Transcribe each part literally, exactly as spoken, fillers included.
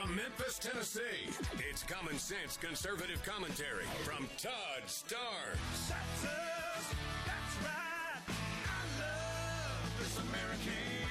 From Memphis, Tennessee, it's Common Sense Conservative Commentary from Todd Starnes. That's us. That's right. I love this American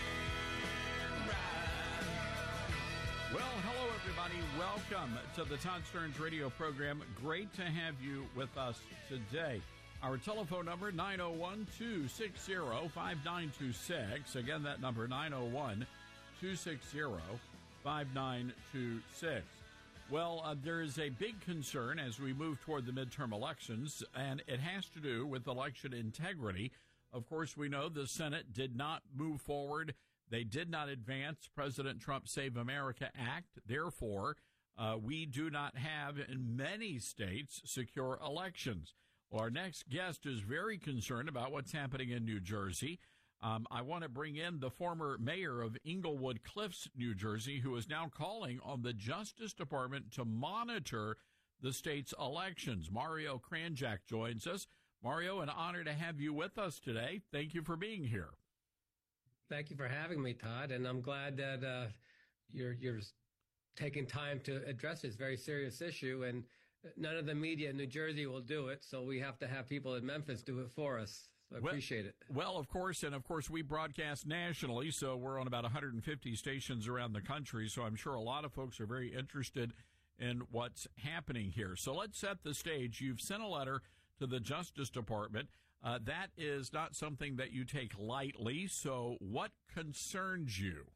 ride. Well, hello, everybody. Welcome to the Todd Starnes radio program. Great to have you with us today. Our telephone number, nine oh one, two six zero, five nine two six. Again, that number, nine oh one, two six zero, five nine two six. Well, uh, there is a big concern as we move toward the midterm elections, and it has to do with election integrity. Of course, we know the Senate did not move forward. They did not advance President Trump's Save America Act. Therefore, uh, we do not have in many states secure elections. Well, our next guest is very concerned about what's happening in New Jersey. Um, I want to bring in the former mayor of Englewood Cliffs, New Jersey, who is now calling on the Justice Department to monitor the state's elections. Mario Kranjak joins us. Mario, an honor to have you with us today. Thank you for being here. Thank you for having me, Todd, and I'm glad that uh, you're you're taking time to address this very serious issue. And none of the media in New Jersey will do it, so we have to have people in Memphis do it for us. I well, appreciate it. Well, of course, and of course, we broadcast nationally, so we're on about one hundred fifty stations around the country, so I'm sure a lot of folks are very interested in what's happening here. So let's set the stage. You've sent a letter to the Justice Department. Uh, that is not something that you take lightly, so what concerns you?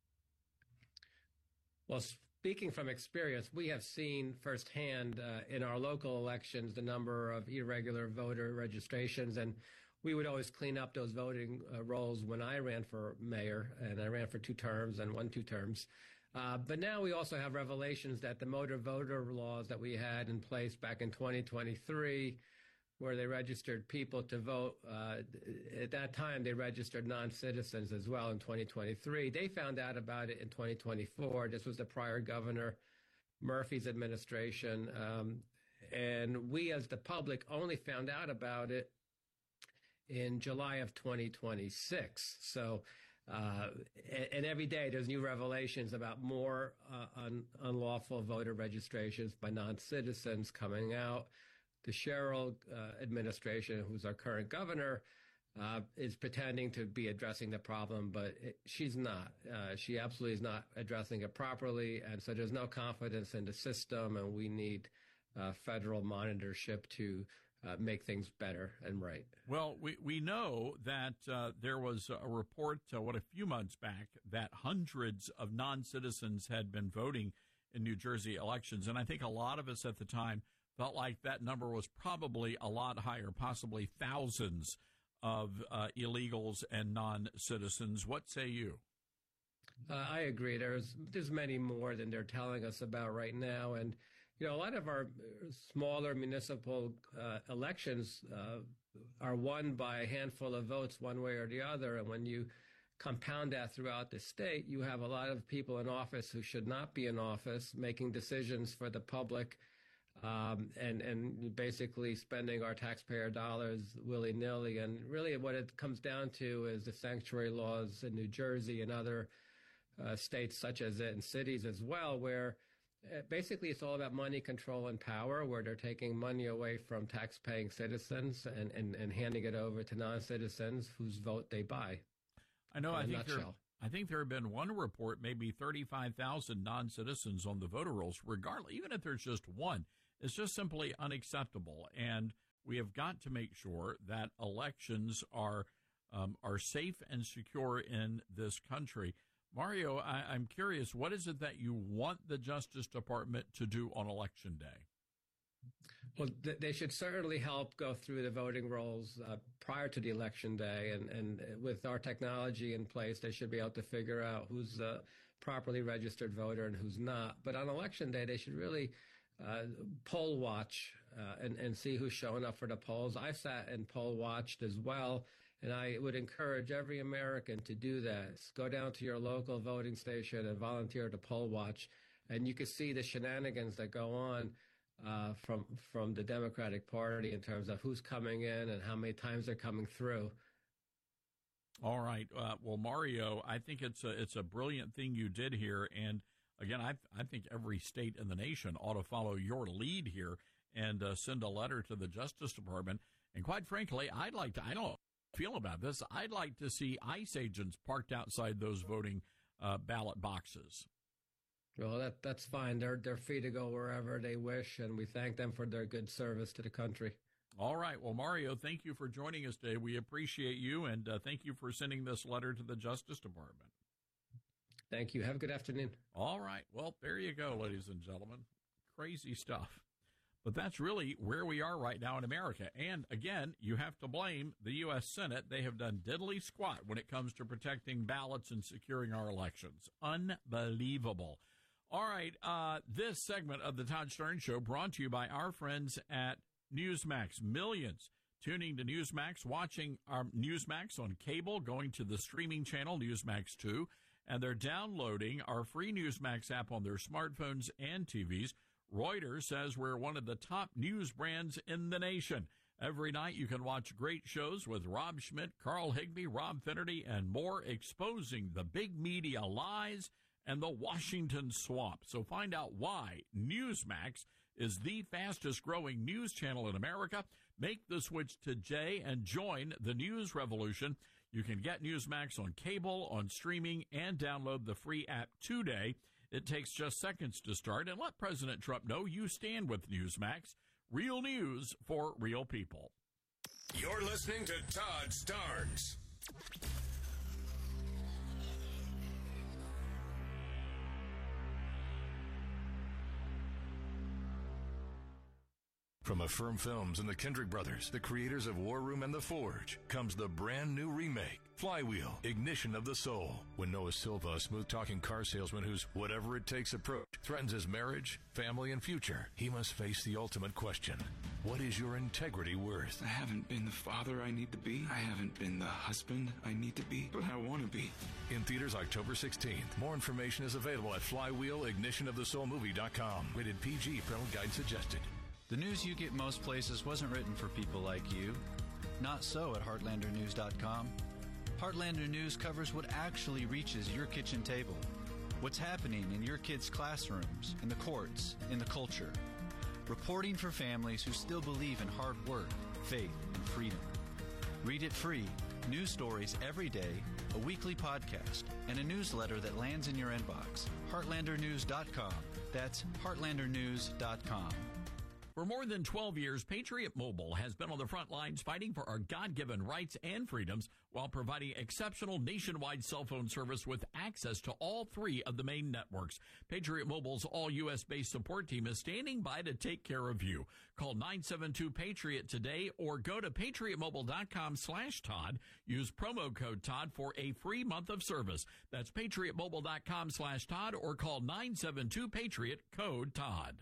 Well, speaking from experience, we have seen firsthand uh, in our local elections the number of irregular voter registrations, and we would always clean up those voting uh, rolls when I ran for mayor, and I ran for two terms and won two terms. Uh, but now we also have revelations that the motor voter laws that we had in place back in twenty twenty-three, where they registered people to vote, uh, at that time they registered non-citizens as well in twenty twenty-three. They found out about it in twenty twenty-four. This was the prior governor, Murphy's administration. Um, and we as the public only found out about it in July of twenty twenty-six. So, uh, and, and every day there's new revelations about more uh, un, unlawful voter registrations by non-citizens coming out. The Sherrill uh, administration, who's our current governor, uh, is pretending to be addressing the problem, but it, she's not. Uh, she absolutely is not addressing it properly, and so there's no confidence in the system, and we need uh, federal monitorship to uh, make things better and right. Well, we, we know that uh, there was a report, uh, what, a few months back, that hundreds of non-citizens had been voting in New Jersey elections, and I think a lot of us at the time felt like that number was probably a lot higher, possibly thousands of uh, illegals and non-citizens. What say you? Uh, I agree. There's there's many more than they're telling us about right now. And, you know, a lot of our smaller municipal uh, elections uh, are won by a handful of votes one way or the other. And when you compound that throughout the state, you have a lot of people in office who should not be in office making decisions for the public. Um, and, and basically spending our taxpayer dollars willy-nilly. And really what it comes down to is the sanctuary laws in New Jersey and other uh, states such as it, and cities as well, where uh, basically it's all about money, control, and power, where they're taking money away from tax-paying citizens and, and, and handing it over to non-citizens whose vote they buy. I know, I think there, I think there have been one report, maybe thirty-five thousand non-citizens on the voter rolls, regardless, even if there's just one. It's just simply unacceptable, and we have got to make sure that elections are um, are safe and secure in this country. Mario, I, I'm curious, what is it that you want the Justice Department to do on Election Day? Well, th- they should certainly help go through the voting rolls uh, prior to the election day, and, and with our technology in place, they should be able to figure out who's a properly registered voter and who's not. But on election day, they should really Uh, poll watch uh, and, and see who's showing up for the polls. I sat and poll watched as well, and I would encourage every American to do that. Go down to your local voting station and volunteer to poll watch, and you can see the shenanigans that go on uh, from from the Democratic Party in terms of who's coming in and how many times they're coming through. All right. Uh, well, Mario, I think it's a, it's a brilliant thing you did here, and again, I, I think every state in the nation ought to follow your lead here and uh, send a letter to the Justice Department. And quite frankly, I'd like to, I don't feel about this, I'd like to see ICE agents parked outside those voting uh, ballot boxes. Well, that that's fine. They're they're free to go wherever they wish, and we thank them for their good service to the country. All right. Well, Mario, thank you for joining us today. We appreciate you, and uh, thank you for sending this letter to the Justice Department. Thank you. Have a good afternoon. All right. Well, there you go, ladies and gentlemen. Crazy stuff. But that's really where we are right now in America. And, again, you have to blame the U S Senate. They have done diddly squat when it comes to protecting ballots and securing our elections. Unbelievable. All right, uh, this segment of the Todd Stern Show brought to you by our friends at Newsmax. Millions tuning to Newsmax, watching our Newsmax on cable, going to the streaming channel Newsmax two, and they're downloading our free Newsmax app on their smartphones and T Vs. Reuters says we're one of the top news brands in the nation. Every night you can watch great shows with Rob Schmidt, Carl Higbee, Rob Finnerty, and more, exposing the big media lies and the Washington swamp. So find out why Newsmax is the fastest growing news channel in America. Make the switch today and join the news revolution. You can get Newsmax on cable, on streaming, and download the free app today. It takes just seconds to start. And let President Trump know you stand with Newsmax. Real news for real people. You're listening to Todd Starnes. From Affirm Films and the Kendrick Brothers, the creators of War Room and The Forge, comes the brand new remake, Flywheel, Ignition of the Soul. When Noah Silva, a smooth-talking car salesman whose whatever-it-takes approach threatens his marriage, family, and future, he must face the ultimate question. What is your integrity worth? I haven't been the father I need to be. I haven't been the husband I need to be, but I want to be. In theaters October sixteenth. More information is available at flywheel ignition of the soul movie dot com. Rated P G. Parental guidance suggested. The news you get most places wasn't written for people like you. Not so at heartlander news dot com. Heartlander News covers what actually reaches your kitchen table. What's happening in your kids' classrooms, in the courts, in the culture. Reporting for families who still believe in hard work, faith, and freedom. Read it free. News stories every day, a weekly podcast, and a newsletter that lands in your inbox. heartlander news dot com. That's heartlander news dot com. For more than twelve years, Patriot Mobile has been on the front lines fighting for our God-given rights and freedoms while providing exceptional nationwide cell phone service with access to all three of the main networks. Patriot Mobile's all-U S-based support team is standing by to take care of you. Call nine seven two PATRIOT today or go to patriot mobile dot com slash Todd. Use promo code Todd for a free month of service. That's patriot mobile dot com slash Todd or call nine seven two PATRIOT, code Todd.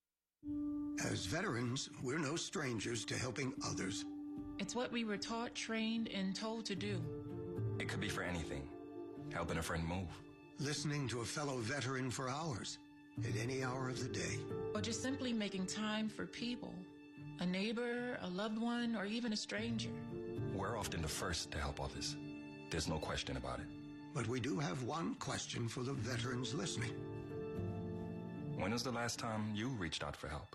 As veterans, we're no strangers to helping others. It's what we were taught, trained, and told to do. It could be for anything. Helping a friend move. Listening to a fellow veteran for hours, at any hour of the day. Or just simply making time for people. A neighbor, a loved one, or even a stranger. We're often the first to help others. There's no question about it. But we do have one question for the veterans listening. When was the last time you reached out for help?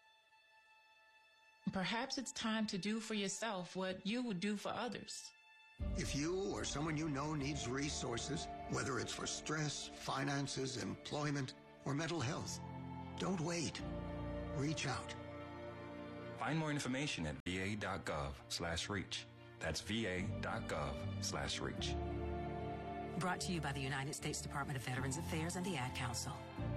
Perhaps it's time to do for yourself what you would do for others. If you or someone you know needs resources, whether it's for stress, finances, employment, or mental health, don't wait. Reach out. Find more information at va.gov slash reach. That's va.gov slash reach. Brought to you by the United States Department of Veterans Affairs and the Ad Council.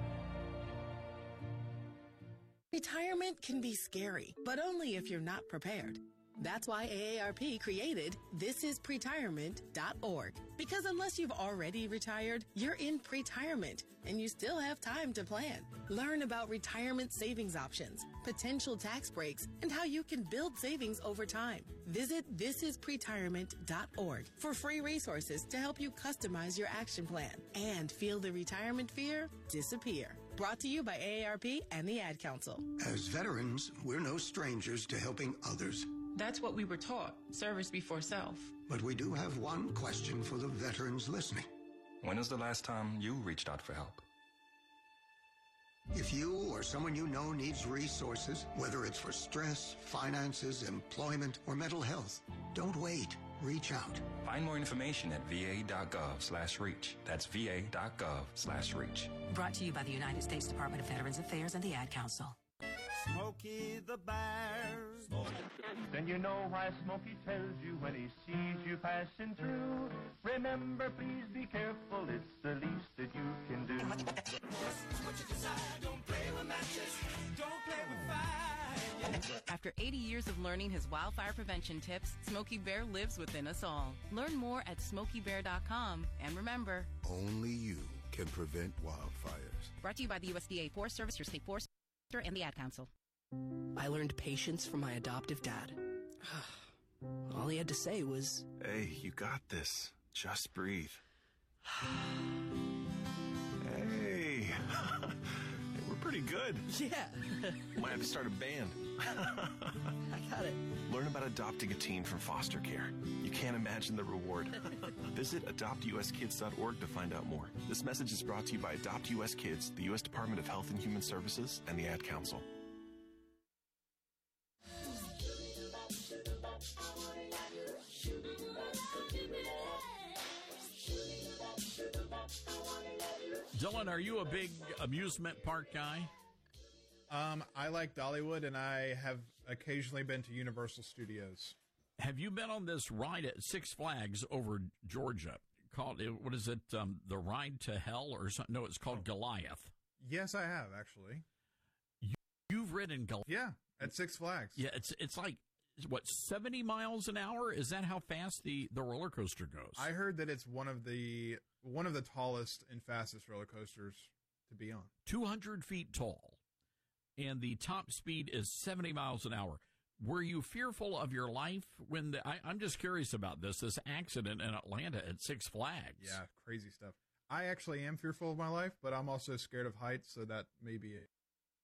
Retirement can be scary, but only if you're not prepared. That's why A A R P created this is pretirement dot org. Because unless you've already retired, you're in pretirement, and you still have time to plan. Learn about retirement savings options, potential tax breaks, and how you can build savings over time. Visit this is pretirement dot org for free resources to help you customize your action plan and feel the retirement fear disappear. Brought to you by A A R P and the Ad Council. As veterans, we're no strangers to helping others. That's what we were taught, service before self. But we do have one question for the veterans listening. When was the last time you reached out for help? If you or someone you know needs resources, whether it's for stress, finances, employment, or mental health, don't wait. Reach out. Find more information at va.gov slash reach. That's va.gov slash reach. Brought to you by the United States Department of Veterans Affairs and the Ad Council. Smokey the Bear. Then you know why Smokey tells you when he sees you passing through. Remember, please be careful, it's the least that you can do. What you decide, don't play with matches, don't play with fire. After eighty years of learning his wildfire prevention tips, Smokey Bear lives within us all. Learn more at smokey bear dot com. And remember, only you can prevent wildfires. Brought to you by the U S D A Forest Service, your state forester, and the Ad Council. I learned patience from my adoptive dad. All he had to say was, "Hey, you got this. Just breathe." Hey. We're pretty good. Yeah. Might have to start a band. I got it. Learn about adopting a teen from foster care. You can't imagine the reward. Visit adopt u s kids dot org to find out more. This message is brought to you by Adopt U S Kids, the U S Department of Health and Human Services, and the Ad Council. Dylan, are you a big amusement park guy? Um, I like Dollywood, and I have occasionally been to Universal Studios. Have you been on this ride at Six Flags over Georgia? Called, what is it, um, the Ride to Hell or something? No, it's called Goliath. Yes, I have, actually. You, you've ridden Goliath? Yeah, at Six Flags. Yeah, it's it's like, what, seventy miles an hour? Is that how fast the, the roller coaster goes? I heard that it's one of the one of the tallest and fastest roller coasters to be on. two hundred feet tall, and the top speed is seventy miles an hour. Were you fearful of your life when the, I, I'm just curious about this, this accident in Atlanta at Six Flags? Yeah, crazy stuff. I actually am fearful of my life, but I'm also scared of heights, so that may be it.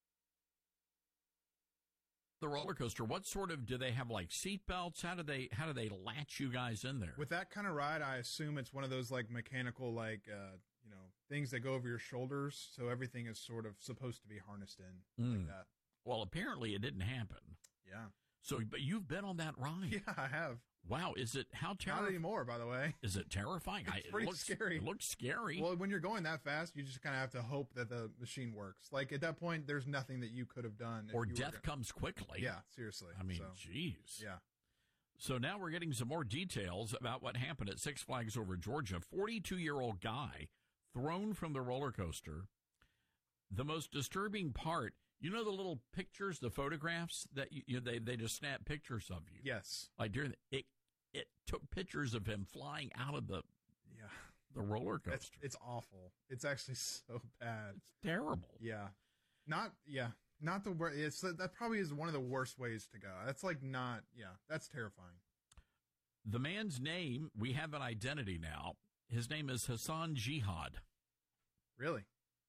The roller coaster, what sort of, do they have like seat belts? How do they, how do they latch you guys in there? With that kind of ride, I assume it's one of those like mechanical, like, uh, you know, things that go over your shoulders. So everything is sort of supposed to be harnessed in mm. like that. Well, apparently it didn't happen. Yeah. So, but you've been on that ride. Yeah, I have. Wow. Is it, how terrifying? Not anymore, by the way. Is it terrifying? It's I, pretty it looks, scary. It looks scary. Well, when you're going that fast, you just kind of have to hope that the machine works. Like, at that point, there's nothing that you could have done. Or if you death were gonna... comes quickly. Yeah, seriously. I mean, so, jeez. Yeah. So now we're getting some more details about what happened at Six Flags over Georgia. forty-two-year-old guy thrown from the roller coaster. The most disturbing part, you know the little pictures, the photographs that you, you they they just snap pictures of you. Yes. Like during the, it it took pictures of him flying out of the yeah the roller coaster. It's, it's awful. It's actually so bad. It's terrible. Yeah. Not yeah. Not the worst. It's that probably is one of the worst ways to go. That's like not yeah. That's terrifying. The man's name, we have an identity now. His name is Hassan Jihad. Really?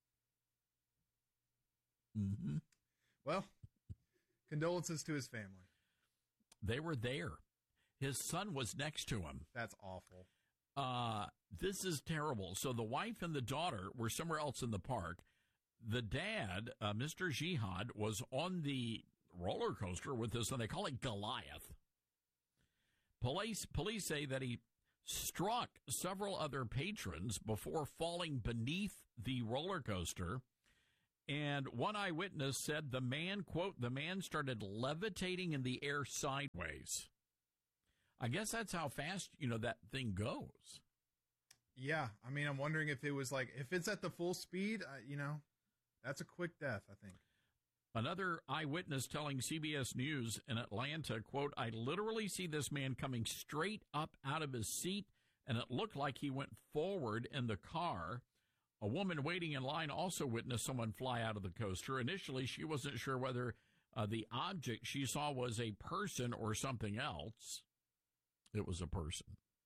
Mm-hmm. Well, condolences to his family. They were there. His son was next to him. That's awful. Uh, this is terrible. So the wife and the daughter were somewhere else in the park. The dad, uh, Mister Jihad, was on the roller coaster with his son. They call it Goliath. Police, police say that he struck several other patrons before falling beneath the roller coaster. And one eyewitness said the man, quote, the man started levitating in the air sideways. I guess that's how fast, you know, that thing goes. Yeah. I mean, I'm wondering if it was like, if it's at the full speed, uh, you know, that's a quick death, I think. Another eyewitness telling C B S News in Atlanta, quote, I literally see this man coming straight up out of his seat, and it looked like he went forward in the car. A woman waiting in line also witnessed someone fly out of the coaster. Initially, she wasn't sure whether uh, the object she saw was a person or something else. It was a person.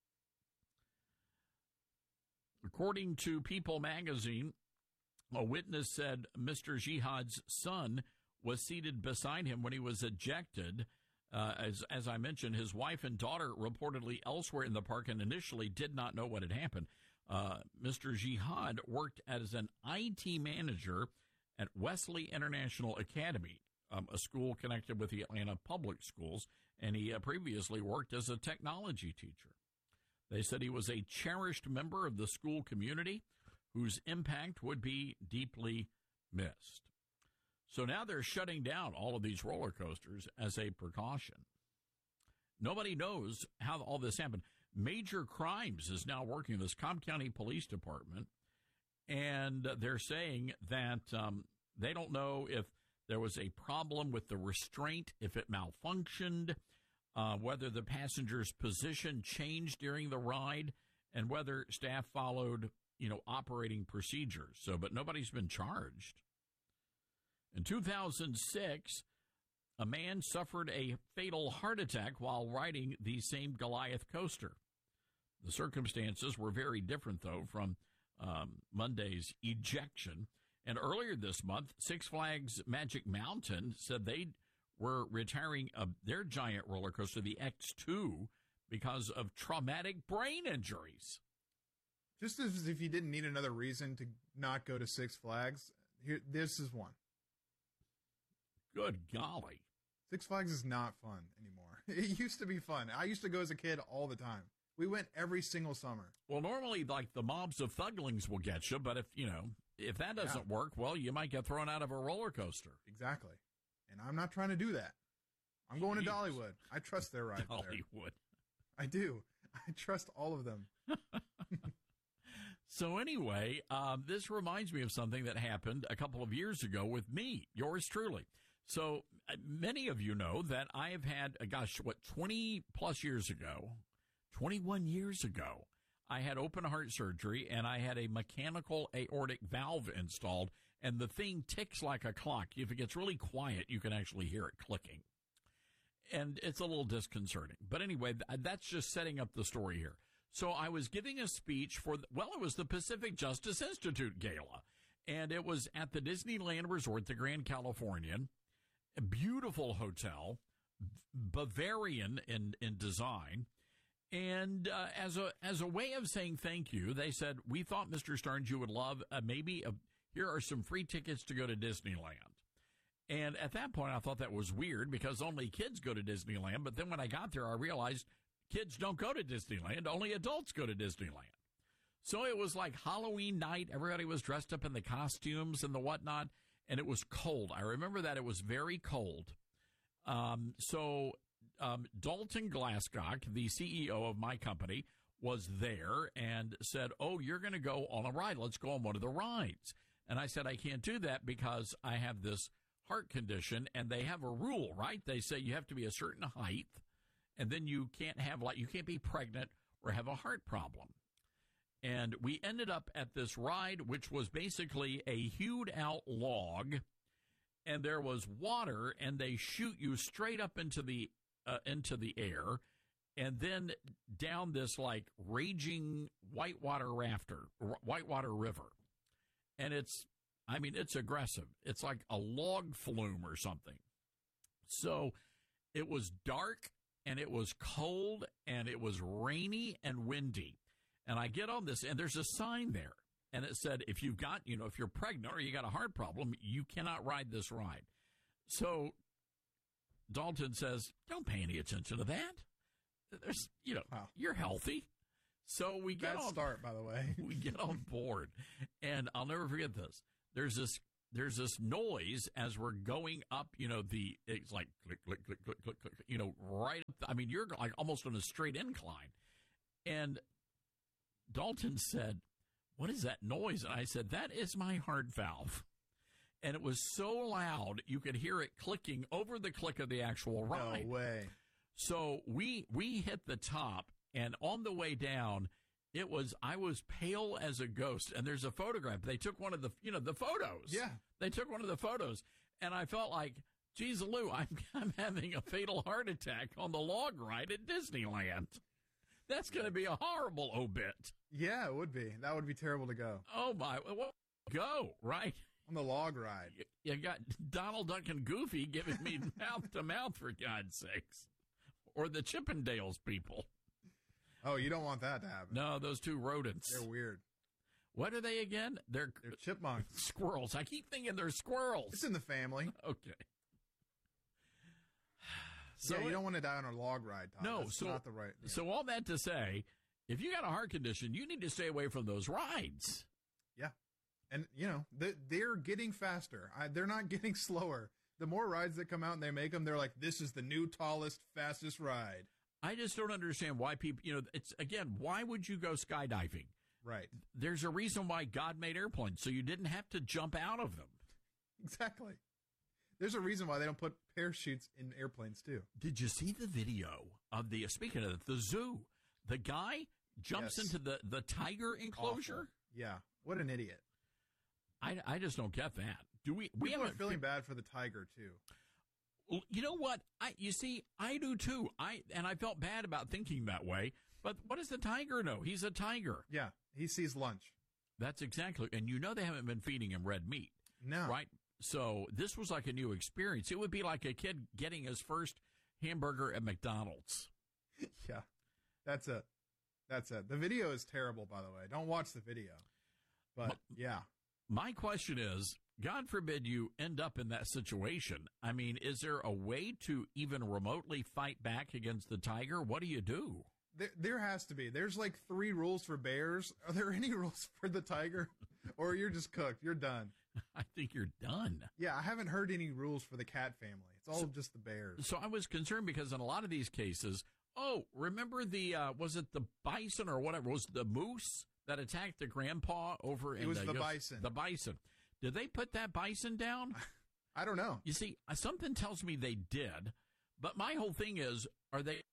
According to People magazine, a witness said Mister Jihad's son was seated beside him when he was ejected. Uh, as as I mentioned, his wife and daughter reportedly elsewhere in the park and initially did not know what had happened. Uh, Mister Jihad worked as an I T manager at Wesley International Academy, um, a school connected with the Atlanta Public Schools, and he uh, previously worked as a technology teacher. They said he was a cherished member of the school community whose impact would be deeply missed. So now they're shutting down all of these roller coasters as a precaution. Nobody knows how all this happened. Major Crimes is now working in this Cobb County Police Department, and they're saying that um, they don't know if there was a problem with the restraint, if it malfunctioned, uh, whether the passenger's position changed during the ride, and whether staff followed, you know, operating procedures. So, but nobody's been charged. In two thousand six, a man suffered a fatal heart attack while riding the same Goliath coaster. The circumstances were very different, though, from um, Monday's ejection. And earlier this month, Six Flags Magic Mountain said they were retiring uh, their giant roller coaster, the X two, because of traumatic brain injuries. Just as if you didn't need another reason to not go to Six Flags, here, this is one. Good golly. Six Flags is not fun anymore. It used to be fun. I used to go as a kid all the time. We went every single summer. Well, normally, like, the mobs of thuglings will get you, but if, you know, if that doesn't Yeah. work, well, you might get thrown out of a roller coaster. Exactly. And I'm not trying to do that. I'm going Jeez. to Dollywood. I trust their ride there. Dollywood. I do. I trust all of them. So anyway, um, this reminds me of something that happened a couple of years ago with me, yours truly. So uh, many of you know that I have had, uh, gosh, what, twenty plus years ago, twenty-one years ago, I had open heart surgery and I had a mechanical aortic valve installed, and the thing ticks like a clock. If it gets really quiet, you can actually hear it clicking. And it's a little disconcerting. But anyway, th- that's just setting up the story here. So I was giving a speech for, the, well, it was the Pacific Justice Institute Gala, and it was at the Disneyland Resort, the Grand Californian, a beautiful hotel, Bavarian in, in design. And uh, as a as a way of saying thank you, they said, we thought, Mister Stearns, you would love uh, maybe, a, here are some free tickets to go to Disneyland. And at that point, I thought that was weird because only kids go to Disneyland. But then when I got there, I realized kids don't go to Disneyland. Only adults go to Disneyland. So it was like Halloween night. Everybody was dressed up in the costumes and the whatnot. And it was cold. I remember that it was very cold. Um, so um, Dalton Glasscock, the C E O of my company, was there and said, oh, you're going to go on a ride. Let's go on one of the rides. And I said, I can't do that because I have this heart condition, and they have a rule, right? They say you have to be a certain height, and then you can't have, like, you can't be pregnant or have a heart problem. And we ended up at this ride, which was basically a hewed out log, and there was water, and they shoot you straight up into the uh, into the air, and then down this like raging whitewater rafter, whitewater river, and it's, I mean, it's aggressive. It's like a log flume or something. So it was dark, and it was cold, and it was rainy and windy. And I get on this, and there's a sign there, and it said, if you've got, you know, if you're pregnant or you got a heart problem, you cannot ride this ride. So Dalton says, don't pay any attention to that. There's, you know, wow. You're healthy. So we get Bad on, start, by the way. we get on board, and I'll never forget this. There's this, there's this noise as we're going up, you know, the, it's like click, click, click, click, click, click, you know, right up. The, I mean, you're like almost on a straight incline. And Dalton said, what is that noise? And I said, that is my heart valve. And it was so loud, you could hear it clicking over the click of the actual ride. No way. So we we hit the top, and on the way down, it was, I was pale as a ghost. And there's a photograph. They took one of the, you know, the photos. Yeah. They took one of the photos. And I felt like, geez, Lou, I'm, I'm having a fatal heart attack on the log ride at Disneyland. That's going to be a horrible obit. Yeah, it would be. That would be terrible to go. Oh, my. Well, go, right? On the log ride. You, you got Donald Duck and Goofy giving me mouth to mouth, for God's sakes. Or the Chippendales people. Oh, you don't want that to happen. No, those two rodents. They're weird. What are they again? They're, they're chipmunks. Squirrels. I keep thinking they're squirrels. It's in the family. Okay. So yeah, you don't want to die on a log ride, Todd. No, That's so, not the right. Yeah. So all that to say, if you got a heart condition, you need to stay away from those rides. Yeah. And, you know, they, they're getting faster. I, they're not getting slower. The more rides that come out and they make them, they're like, this is the new tallest, fastest ride. I just don't understand why people, you know, it's, again, why would you go skydiving? Right. There's a reason why God made airplanes, so you didn't have to jump out of them. Exactly. There's a reason why they don't put parachutes in airplanes, too. Did you see the video of the, speaking of the zoo, the guy jumps Yes. into the, the tiger enclosure? Awful. Yeah. What an idiot. I, I just don't get that. Do we? We People are haven't feeling bad for the tiger, too. Well, you know what? I you see, I do too. I and I felt bad about thinking that way. But what does the tiger know? He's a tiger. Yeah, he sees lunch. That's exactly. And you know they haven't been feeding him red meat. No. Right? So this was like a new experience. It would be like a kid getting his first hamburger at McDonald's. Yeah, that's it. That's it. The video is terrible, by the way. Don't watch the video. But, My, yeah. My question is, God forbid you end up in that situation. I mean, is there a way to even remotely fight back against the tiger? What do you do? There, there has to be. There's like three rules for bears. Are there any rules for the tiger? Or you're just cooked. You're done. I think you're done. Yeah, I haven't heard any rules for the cat family. It's all so, just the bears. So I was concerned because in a lot of these cases, oh, remember the, uh, was it the bison or whatever, was the moose that attacked the grandpa over in It was the, the you know, bison. The bison. Did they put that bison down? I don't know. You see, something tells me they did, but my whole thing is, are they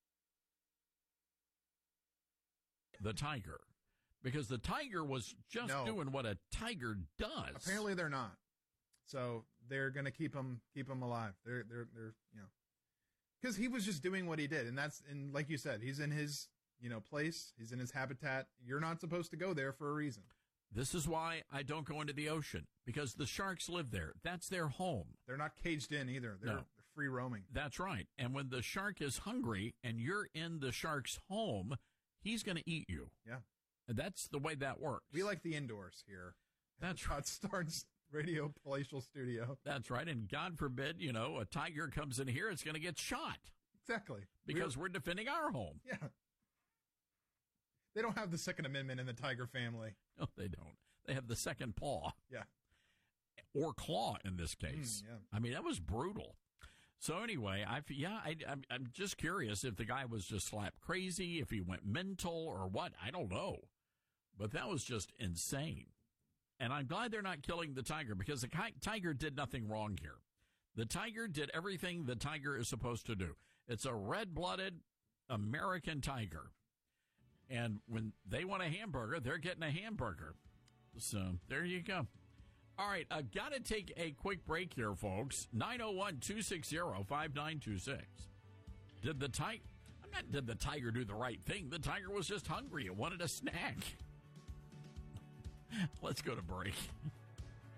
the tiger? Because the tiger was just no. doing what a tiger does. Apparently they're not. So they're going to keep him keep him alive. They're they're they're you know, because he was just doing what he did, and that's and like you said, he's in his you know place. He's in his habitat. You're not supposed to go there for a reason. This is why I don't go into the ocean, because the sharks live there. That's their home. They're not caged in either. They're, no. they're free roaming. That's right. And when the shark is hungry and you're in the shark's home, he's going to eat you. Yeah. And that's the way that works. We like the indoors here. That's right. Starnes Radio Palatial Studio. That's right. And God forbid, you know, a tiger comes in here, it's going to get shot. Exactly. Because we're, we're defending our home. Yeah. They don't have the Second Amendment in the tiger family. No, they don't. They have the second paw. Yeah. Or claw in this case. Mm, yeah. I mean, that was brutal. So anyway, I yeah, I, I'm, I'm just curious if the guy was just slap crazy, if he went mental or what. I don't know. But that was just insane. And I'm glad they're not killing the tiger, because the tiger did nothing wrong here. The tiger did everything the tiger is supposed to do. It's a red-blooded American tiger. And when they want a hamburger, they're getting a hamburger. So there you go. All right, I've got to take a quick break here, folks. nine oh one, two six zero, five nine two six. Did the tiger, I'm not, did the tiger do the right thing? The tiger was just hungry. It wanted a snack. Let's go to break.